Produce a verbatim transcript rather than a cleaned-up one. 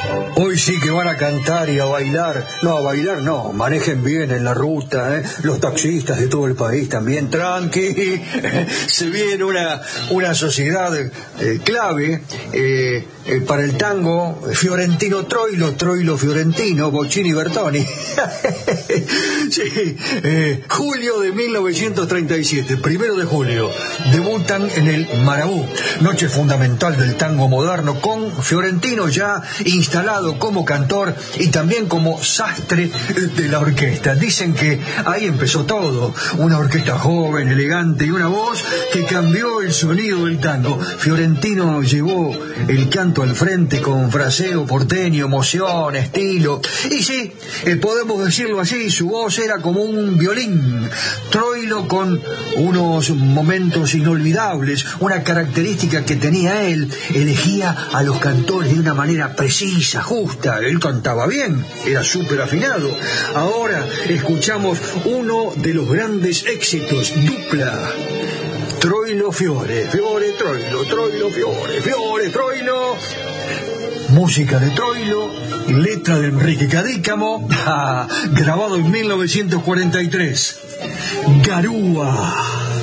Hoy sí que van a cantar y a bailar. No, a bailar no, manejen bien en la ruta, ¿eh? Los taxistas de todo el país también, tranqui. Se viene una, una sociedad eh, clave eh, eh, para el tango, Fiorentino Troilo, Troilo Fiorentino, Boccini Bertoni. Sí, eh, julio de mil novecientos treinta y siete, primero de julio, debutan en el Marabú, noche fundamental del tango moderno, con Fiorentino ya instalado como cantor y también como sastre de la orquesta. Dicen que ahí empezó todo, una orquesta joven, elegante y una voz que cambió el sonido del tango. Fiorentino llevó el canto al frente con fraseo porteño, emoción, estilo, y sí, eh, podemos decirlo así, su voz era como un violín. Troilo, con unos momentos inolvidables, una característica que tenía él, elegía a los cantores de una manera precisa, justa. Él cantaba bien, era súper afinado. Ahora escuchamos uno de los grandes éxitos, dupla. Troilo Fiore, Fiore Troilo, Troilo Fiore, Fiore Troilo. Música de Troilo, letra de Enrique Cadícamo, grabado en mil novecientos cuarenta y tres. Garúa.